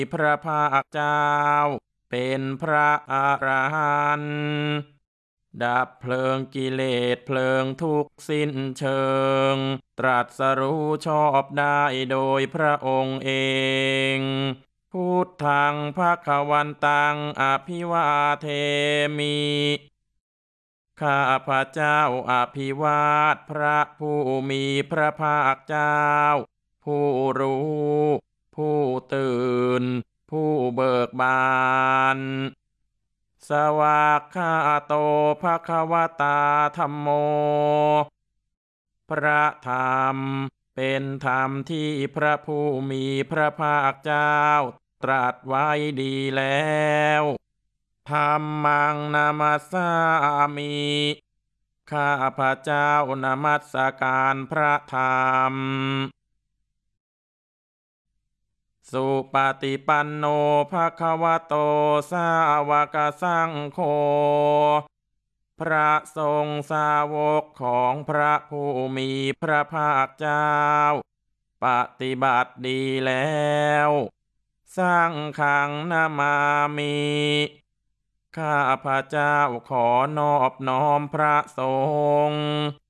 พระภาคเจ้าเป็นพระอรหันต์ดับเพลิงกิเลสเพลิงทุกข์สิ้นเชิงตรัสรู้ชอบได้โดยพระองค์เองพุทธังภวันตังอภิวาเทมิข้าพระเจ้าอภิวาทพระผู้มีพระภาคเจ้าผู้รู้ผู้ตื่นผู้เบิกบานสวากขาโตภควตาธัมโมพระธรรมเป็นธรรมที่พระผู้มีพระภาคเจ้าตรัสไว้ดีแล้วธัมมังนามัสสามิข้าพระเจ้านมัสการพระธรรมสุปฏิปันโนภควโตสาวกสังโฆพระสงฆ์สาวกของพระผู้มีพระภาคเจ้าปฏิบัติดีแล้วสังฆังนามามิข้าพระเจ้าขอนอบน้อมพระสงฆ์